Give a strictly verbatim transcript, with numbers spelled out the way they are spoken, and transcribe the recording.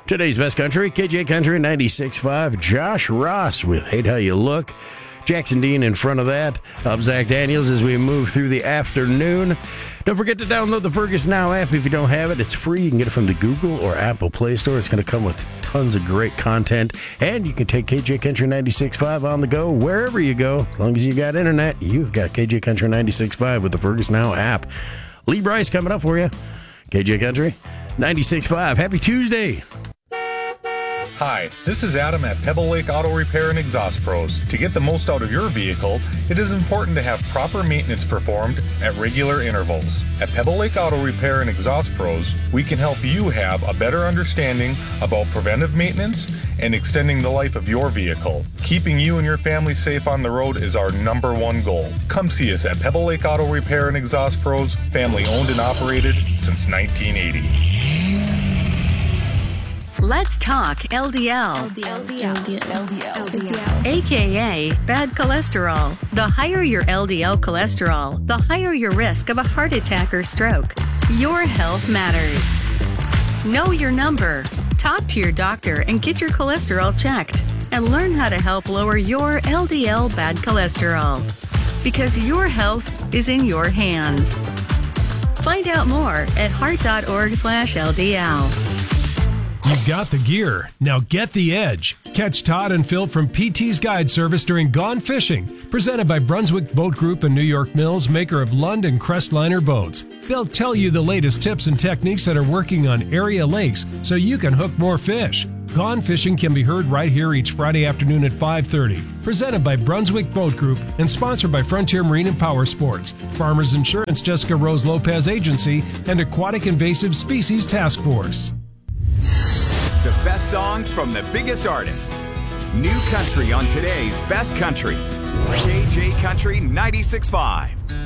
Today's Best Country, K J Country ninety-six point five. Josh Ross with Hate How You Look. Jackson Dean in front of that. I'm Zach Daniels as we move through the afternoon. Don't forget to download the Fergus Now app if you don't have it. It's free. You can get it from the Google or Apple Play Store. It's going to come with tons of great content. And you can take K J Country ninety-six point five on the go wherever you go. As long as you got internet, you've got K J Country ninety-six point five with the Fergus Now app. Lee Bryce coming up for you. K J Country ninety-six point five. Happy Tuesday. Hi, this is Adam at Pebble Lake Auto Repair and Exhaust Pros. To get the most out of your vehicle, it is important to have proper maintenance performed at regular intervals. At Pebble Lake Auto Repair and Exhaust Pros, we can help you have a better understanding about preventive maintenance and extending the life of your vehicle. Keeping you and your family safe on the road is our number one goal. Come see us at Pebble Lake Auto Repair and Exhaust Pros, family owned and operated since nineteen eighty. Let's talk L D L. L D L. L D L. L D L. L D L. A K A bad cholesterol. The higher your L D L cholesterol, the higher your risk of a heart attack or stroke. Your health matters. Know your number. Talk to your doctor and get your cholesterol checked. And learn how to help lower your L D L bad cholesterol. Because your health is in your hands. Find out more at heart.org slash LDL. You've got the gear. Now get the edge. Catch Todd and Phil from P T's Guide Service during Gone Fishing, presented by Brunswick Boat Group and New York Mills, maker of Lund and Crestliner boats. They'll tell you the latest tips and techniques that are working on area lakes so you can hook more fish. Gone Fishing can be heard right here each Friday afternoon at five thirty. Presented by Brunswick Boat Group and sponsored by Frontier Marine and Power Sports, Farmers Insurance Jessica Rose Lopez Agency, and Aquatic Invasive Species Task Force. The best songs from the biggest artists. New country on today's Best Country. K J Country ninety-six point five.